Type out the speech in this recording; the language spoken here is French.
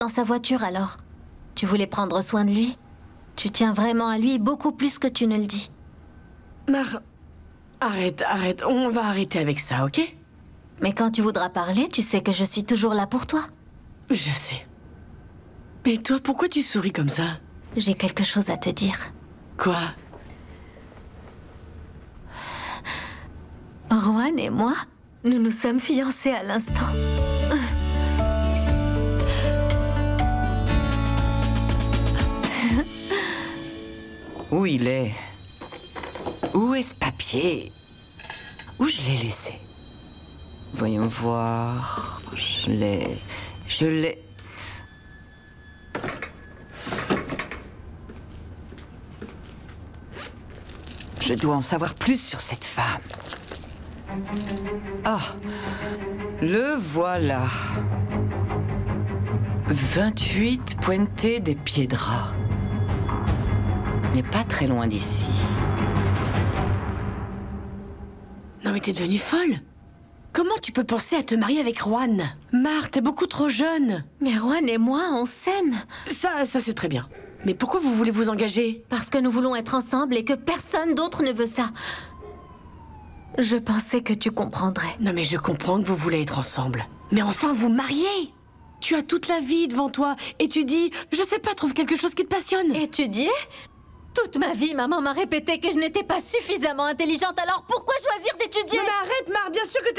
dans sa voiture alors? Tu voulais prendre soin de lui? Tu tiens vraiment à lui beaucoup plus que tu ne le dis. Mar... Arrête, on va arrêter avec ça, ok? Mais quand tu voudras parler, tu sais que je suis toujours là pour toi. Je sais. Mais toi, pourquoi tu souris comme ça? J'ai quelque chose à te dire. Quoi? Rohan et moi, nous nous sommes fiancés à l'instant. Où il est? Où est ce papier? Où je l'ai laissé? Voyons voir... Je l'ai... Je dois en savoir plus sur cette femme. Ah, le voilà. 28 Puente de Piedra. N'est pas très loin d'ici. Non mais t'es devenue folle? Comment tu peux penser à te marier avec Rohan? Mar, t'es beaucoup trop jeune. Mais Rohan et moi, on s'aime. Ça c'est très bien. Mais pourquoi vous voulez vous engager? Parce que nous voulons être ensemble et que personne d'autre ne veut ça. Je pensais que tu comprendrais. Non mais je comprends que vous voulez être ensemble. Mais enfin, vous mariez! Tu as toute la vie devant toi et tu dis, je sais pas, trouve quelque chose qui te passionne. Étudier? Toute ma vie, maman m'a répété que je n'étais pas suffisamment intelligente, alors pourquoi choisir d'étudier? Non mais arrête, Mar, bien sûr que t'es